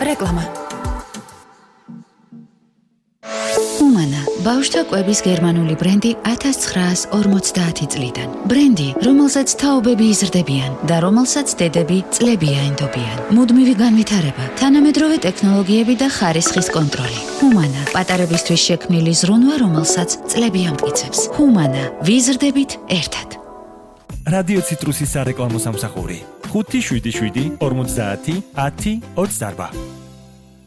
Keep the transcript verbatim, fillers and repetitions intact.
რეკლამა. ჰუმანა, ბავშვთა კვების გერმანული ბრენდი ათას ცხრაას ორმოცდაათი წლიდან. ბრენდი, რომელსაც თაობები იზრდებიან და რომელსაც დედები წლები აინდობიან. მუდმივი განვითარება, თანამედროვე ტექნოლოგიები და ხარისხის კონტროლი. ჰუმანა, პატარებისთვის შექმნილი ზრუნვა, რომელსაც წლები ამტკიცებს. ჰუმანა, ვიზრდებით ერთად. რადიო ციტრუსის სარეკლამო სამსახური ხუთი შვიდი შვიდი ორმოცდაათი ათი ოცდაარბა.